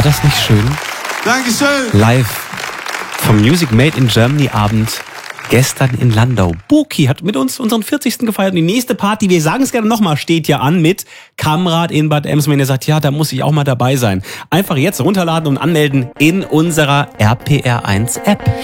das nicht schön? Dankeschön. Live vom Music Made in Germany Abend gestern in Landau. Buki hat mit uns unseren 40. gefeiert. Und die nächste Party, wir sagen es gerne nochmal, steht ja an mit Kamrat in Bad Ems. Wenn ihr sagt, ja, da muss ich auch mal dabei sein. Einfach jetzt runterladen und anmelden in unserer RPR1 App.